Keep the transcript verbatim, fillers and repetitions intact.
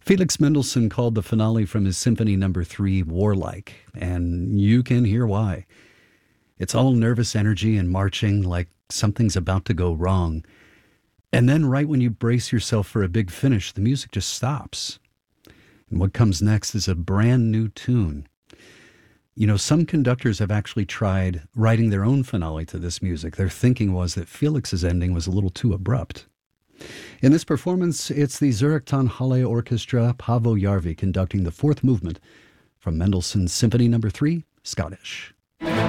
Felix Mendelssohn called the finale from his Symphony Number Three warlike, and you can hear why. It's all nervous energy and marching like something's about to go wrong. And then right when you brace yourself for a big finish, the music just stops. And what comes next is a brand new tune. You know, some conductors have actually tried writing their own finale to this music. Their thinking was that Felix's ending was a little too abrupt. In this performance, it's the Zurich Tonhalle Orchestra, Paavo Järvi conducting the fourth movement from Mendelssohn's Symphony Number Three, Scottish.